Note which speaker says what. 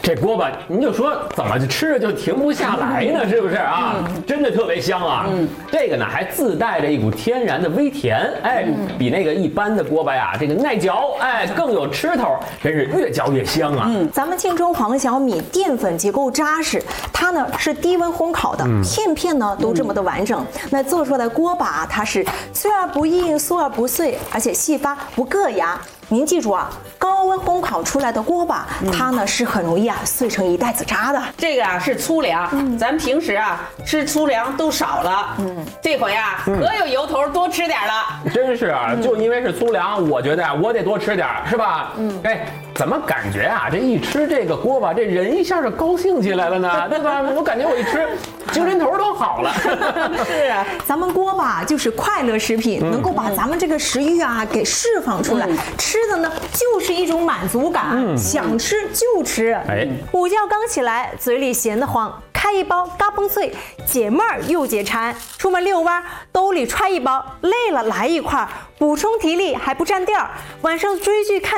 Speaker 1: 这锅巴您就说怎么吃着就停不下来呢？是不是啊？真的特别香啊！这个呢还自带着一股天然的微甜，比那个一般的锅巴呀，这个耐嚼，更有吃头，真是越嚼越香啊！
Speaker 2: 咱们庆春黄小米淀粉结构扎实，它呢是低温烘烤的，片片呢都这么的完整。那做出来的锅巴它是脆而不硬，酥而不碎，而且细发不硌牙。您记住啊，高温烘烤出来的锅巴，它呢是很容易碎成一袋子渣的。
Speaker 3: 这个啊是粗粮，咱平时啊吃粗粮都少了，这回啊可有由头多吃点了。
Speaker 1: 真是啊，就因为是粗粮，我觉得我得多吃点，是吧？怎么感觉啊，这一吃这个锅巴，这人一下就高兴起来了呢，对吧？我感觉我一吃，精神头都好了。
Speaker 2: 是啊，咱们锅巴就是快乐食品，能够把咱们这个食欲啊给释放出来，吃的呢就是一种满足感，想吃就吃。午觉刚起来，嘴里闲得慌，开一包嘎嘣脆，解闷儿又解馋。出门遛弯，兜里揣一包，累了来一块，补充体力还不占地儿。晚上追剧看